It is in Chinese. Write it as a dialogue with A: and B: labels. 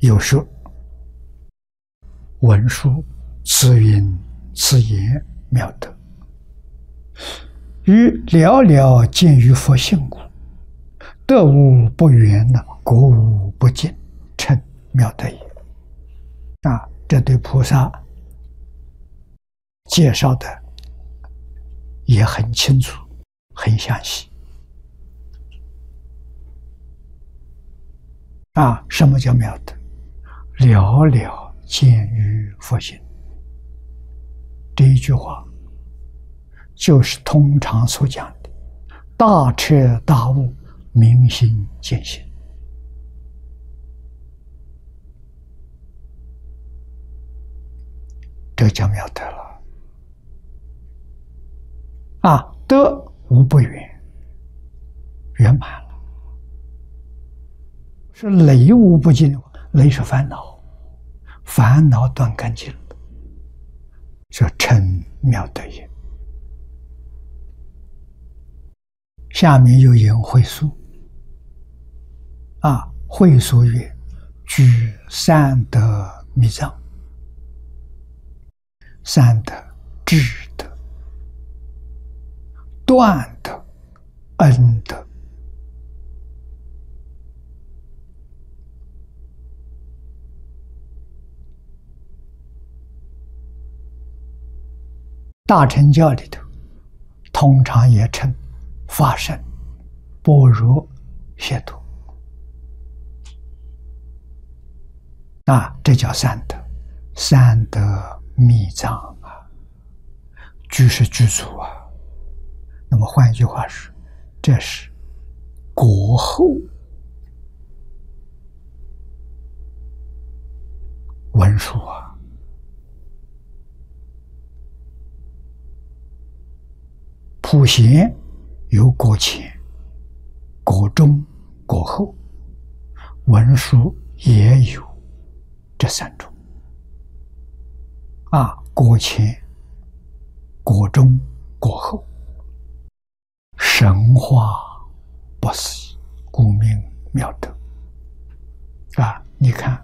A: 有说文殊此云此言妙德，于寥寥见于佛性故，得无不圆，果无不尽，称妙德也。这对菩萨介绍的也很清楚，很详细。什么叫妙德？寥寥见于佛性。这一句话就是通常所讲的大彻大悟、明心见性。这叫妙德了。德无不圆，圆满了。是累无不尽，累是烦恼，烦恼断干净了，说称妙德也。下面又引会疏，会疏曰：居三德密藏，三德、智德、断德、恩德。大乘教里头通常也称法身、般若、解脱。这叫三德，三德密藏居是具足那么换一句话说，这是果后文殊普贤有果前、果中、果后，文殊也有这三种果前、果中、果后，神化不思议，故名妙德。你看